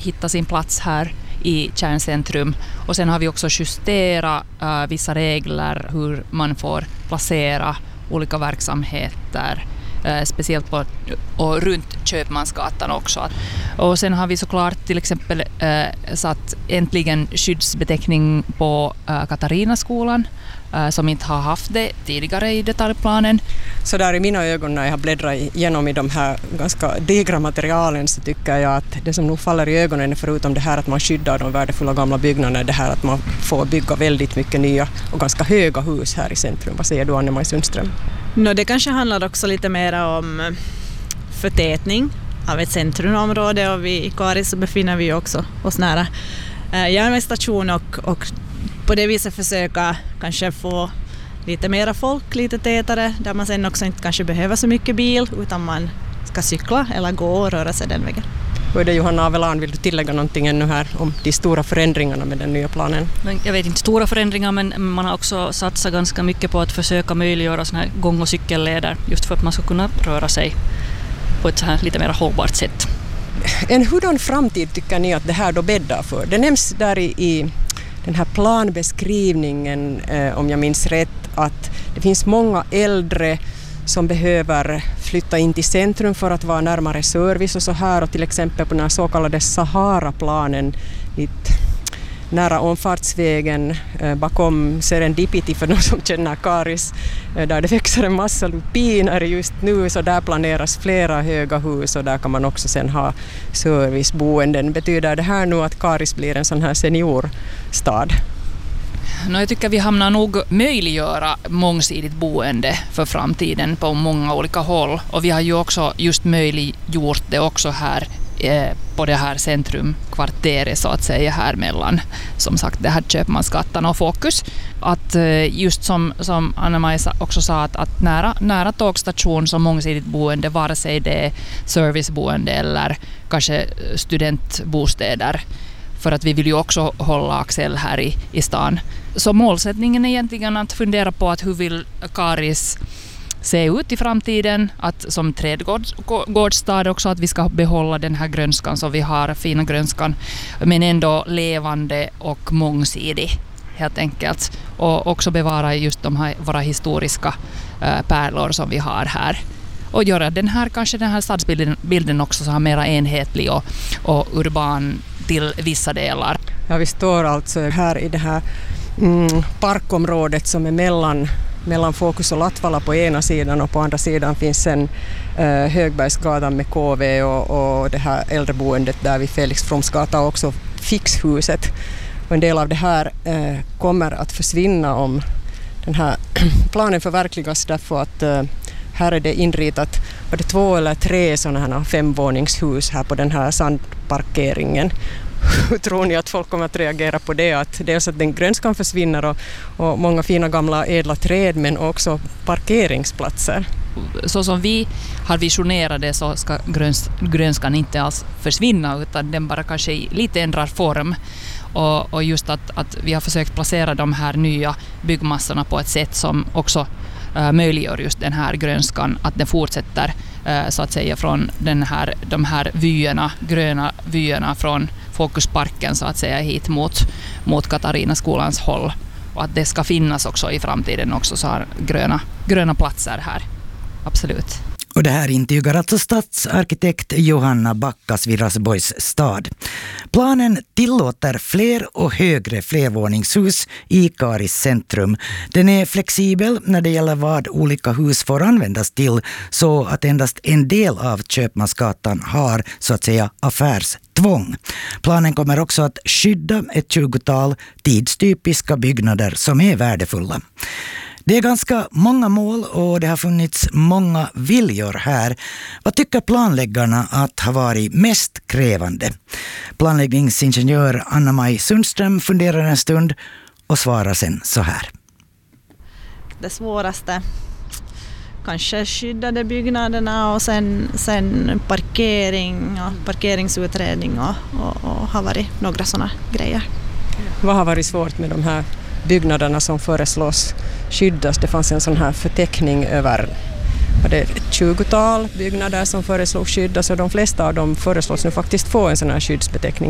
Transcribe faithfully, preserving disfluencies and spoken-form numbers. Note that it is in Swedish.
hitta sin plats här i kärncentrum. Och sen har vi också justerat uh, vissa regler hur man får placera olika verksamheter, uh, speciellt på och runt Köpmansgatan också. Och sen har vi såklart till exempel uh, satt äntligen skyddsbeteckning på uh, Katarinaskolan, uh, som inte har haft det tidigare i detaljplanen. Så där i mina ögon när jag har bläddrat igenom i de här ganska digra materialen så tycker jag att det som nog faller i ögonen är förutom det här att man skyddar de värdefulla gamla byggnaderna, det här att man får bygga väldigt mycket nya och ganska höga hus här i centrum. Vad säger du, Anne-Maj Sundström? No, det kanske handlar också lite mer om förtätning av ett centrumområde, och vi i Karis så befinner vi också oss nära eh, järnvägsstation och, och på det viset försöka kanske få lite mera folk, lite tätare, där man sen också inte kanske behöver så mycket bil utan man ska cykla eller gå och röra sig den vägen. Hur är det, Johanna Avelan, vill du tillägga någonting ännu här om de stora förändringarna med den nya planen? Jag vet inte stora förändringar, men man har också satsat ganska mycket på att försöka möjliggöra såna här gång- och cykelleder just för att man ska kunna röra sig på ett så här lite mer hållbart sätt. En hurdan framtid tycker ni att det här då bäddar för? Det nämns där i, i den här planbeskrivningen, eh, om jag minns rätt, att det finns många äldre som behöver flytta in till centrum för att vara närmare service och så här, och till exempel på den här så kallade Sahara-planen lite nära omfartsvägen eh, bakom Serendipity för de som känner Karis, eh, där det växer en massa lupiner just nu, så där planeras flera höga hus och där kan man också sen ha serviceboenden. Betyder det här nu att Karis blir en sån här seniorstad? No, jag tycker vi hamnar nog möjliggöra mångsidigt boende för framtiden på många olika håll, och vi har ju också just möjliggjort det också här eh, på det här centrumkvarteret så att säga, här mellan som sagt det här Köpmansgatan och Fokus, att eh, just som, som Anna-Maj också sa att, att nära, nära tågstation som mångsidigt boende, vare sig det är serviceboende eller kanske studentbostäder, för att vi vill ju också hålla Axel här i, i stan. Så målsättningen är egentligen att fundera på att hur vill Karis se ut i framtiden, att som trädgårdsstad också, att vi ska behålla den här grönskan som vi har, fina grönskan, men ändå levande och mångsidig helt enkelt, och också bevara just de här våra historiska äh, pärlor som vi har här, och göra den här kanske den här stadsbilden bilden också så här mera enhetlig och, och urban till vissa delar. Ja, vi står alltså här i det här mm, parkområdet som är mellan, mellan Fokus och Latvala på ena sidan, och på andra sidan finns en eh, Högbergsgatan med K V och, och det här äldreboendet där vid Felix Fromsgata och också Fixhuset. Och en del av det här eh, kommer att försvinna om den här planen förverkligas, därför att eh, här är det inritat, var det två eller tre sådana här femvåningshus här på den här sandparkeringen. Hur tror ni att folk kommer att reagera på det? Att dels att den grönskan försvinner och, och många fina gamla ädla träd, men också parkeringsplatser. Så som vi har visionerat det så ska gröns, grönskan inte alls försvinna, utan den bara kanske lite ändrar form. Och, och just att, att vi har försökt placera de här nya byggmassorna på ett sätt som också Uh, möjliggör just den här grönskan, att den fortsätter uh, så att säga från den här, de här vyerna, gröna vyerna från Fokusparken så att säga hit mot, mot Katarinaskolans håll, och att det ska finnas också i framtiden också så här gröna, gröna platser här. Absolut. Och det här intygar alltså stadsarkitekt Johanna Backas vid Raseborgs stad. Planen tillåter fler och högre flervåningshus i Karis centrum. Den är flexibel när det gäller vad olika hus får användas till, så att endast en del av Köpmansgatan har så att säga affärstvång. Planen kommer också att skydda ett tjugotal tidstypiska byggnader som är värdefulla. Det är ganska många mål och det har funnits många viljor här. Vad tycker planläggarna att ha varit mest krävande? Planläggningsingenjör Anna-Maj Sundström funderar en stund och svarar sen så här. Det svåraste kanske skyddade byggnaderna och sen, sen parkering och parkeringsutredning och, och, och har varit några sådana grejer. Vad har varit svårt med de här byggnaderna som föreslås skyddas? Det fanns en sån här förteckning över var det ett tjugotal byggnader som föreslås skyddas, och de flesta av dem föreslås nu faktiskt få en sån här skyddsbeteckning.